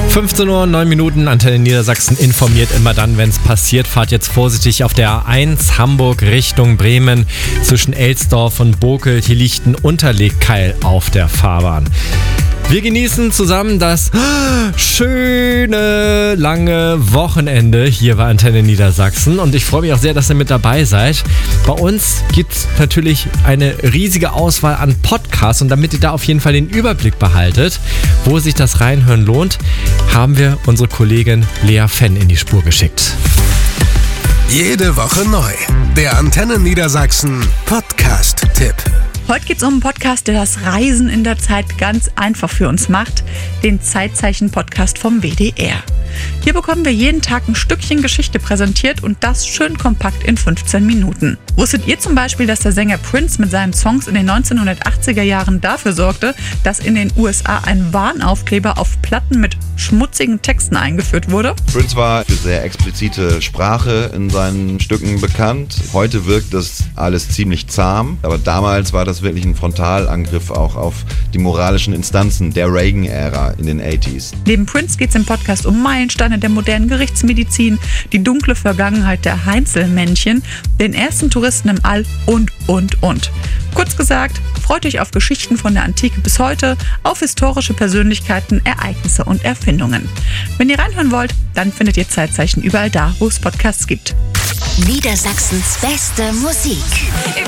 15 Uhr, 9 Minuten, Antenne Niedersachsen informiert immer dann, wenn es passiert. Fahrt jetzt vorsichtig auf der A1 Hamburg Richtung Bremen zwischen Elsdorf und Bokel. Hier liegt ein Unterlegkeil auf der Fahrbahn. Wir genießen zusammen das schöne, lange Wochenende hier bei Antenne Niedersachsen und ich freue mich auch sehr, dass ihr mit dabei seid. Bei uns gibt es natürlich eine riesige Auswahl an Podcasts und damit ihr da auf jeden Fall den Überblick behaltet, wo sich das Reinhören lohnt, haben wir unsere Kollegin Lea Fenn in die Spur geschickt. Jede Woche neu. Der Antenne Niedersachsen Podcast-Tipp. Heute geht es um einen Podcast, der das Reisen in der Zeit ganz einfach für uns macht, den Zeitzeichen-Podcast vom WDR. Hier bekommen wir jeden Tag ein Stückchen Geschichte präsentiert und das schön kompakt in 15 Minuten. Wusstet ihr zum Beispiel, dass der Sänger Prince mit seinen Songs in den 1980er Jahren dafür sorgte, dass in den USA ein Warnaufkleber auf Platten mit schmutzigen Texten eingeführt wurde? Prince war für sehr explizite Sprache in seinen Stücken bekannt. Heute wirkt das alles ziemlich zahm, aber damals war das wirklich ein Frontalangriff auch auf die moralischen Instanzen der Reagan-Ära in den 80s. Neben Prince geht es im Podcast um Meilensteine der modernen Gerichtsmedizin, die dunkle Vergangenheit der Heinzelmännchen, den ersten Touristen im All und. Kurz gesagt, freut euch auf Geschichten von der Antike bis heute, auf historische Persönlichkeiten, Ereignisse und Erfindungen. Wenn ihr reinhören wollt, dann findet ihr Zeitzeichen überall da, wo es Podcasts gibt. Niedersachsens beste Musik.